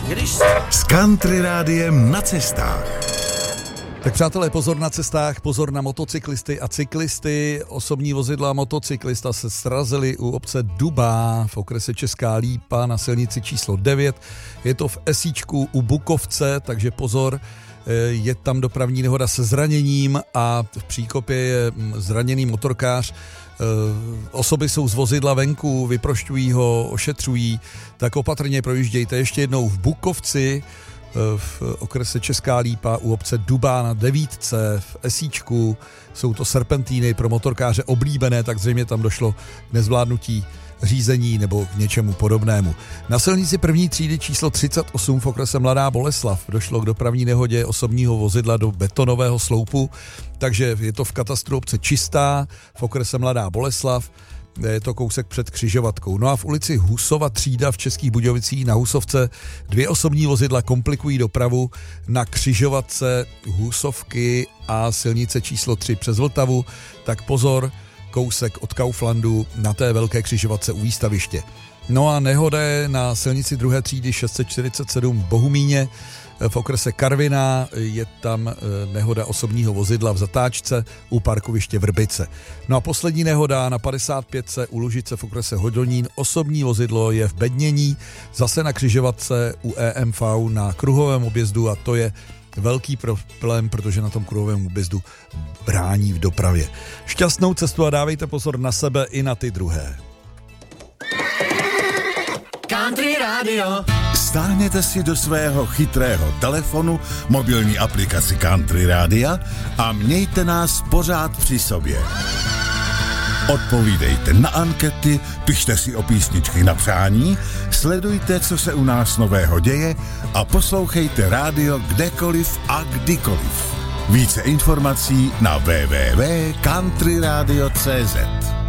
S Country Rádiem na cestách. Tak přátelé, pozor na cestách, pozor na motocyklisty a cyklisty. Osobní vozidla a motocyklista se srazili u obce Dubá v okrese Česká Lípa na silnici číslo 9. Je to v Esíčku u Bukovce, takže pozor, je tam dopravní nehoda se zraněním a v příkopě je zraněný motorkář. Osoby jsou z vozidla venku, vyprošťují ho, ošetřují, tak opatrně projíždějte. Ještě jednou v Bukovci, v okrese Česká Lípa u obce Dubá na 9, v Esíčku. Jsou to serpentíny pro motorkáře oblíbené, tak zřejmě tam došlo k nezvládnutí řízení nebo k něčemu podobnému. Na silnici první třídy číslo 38 v okrese Mladá Boleslav došlo k dopravní nehodě osobního vozidla do betonového sloupu, takže je to v katastru obce Čistá v okrese Mladá Boleslav. Je to kousek před křižovatkou. No a v ulici Husova třída v Českých Budějovicích na Husovce 2 osobní vozidla komplikují dopravu na křižovatce Husovky a silnice číslo 3 přes Vltavu, tak pozor, kousek od Kauflandu na té velké křižovatce u výstaviště. No a nehoda je na silnici 2. třídy 647 v Bohumíně v okrese Karviná, je tam nehoda osobního vozidla v zatáčce u parkoviště Vrbice. No a poslední nehoda na 55 u Lužice v okrese Hodonín, osobní vozidlo je v Bednění, zase na křižovatce u EMV na kruhovém objezdu a to je velký problém, protože na tom kruhovém objezdu brání v dopravě. Šťastnou cestu a dávejte pozor na sebe i na ty druhé. Country Radio. Stáhněte si do svého chytrého telefonu mobilní aplikaci Country Rádia a mějte nás pořád při sobě. Odpovídejte na ankety, pište si o písničky na přání, sledujte, co se u nás nového děje a poslouchejte rádio kdekoliv a kdykoliv. Více informací na www.countryradio.cz.